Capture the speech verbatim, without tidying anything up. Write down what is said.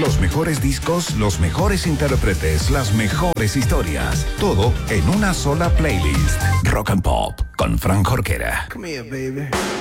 Los mejores discos, los mejores intérpretes, las mejores historias. Todo en una sola playlist. Rock and Pop con Fran Jorquera. Come here, baby.